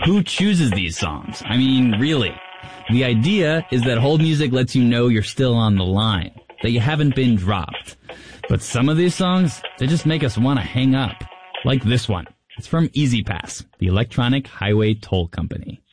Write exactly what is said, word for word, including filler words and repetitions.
who chooses these songs? I mean, really. The idea is that hold music lets you know you're still on the line, that you haven't been dropped. But some of these songs, they just make us want to hang up. Like this one. It's from E Z Pass, the Electronic Highway Toll Company.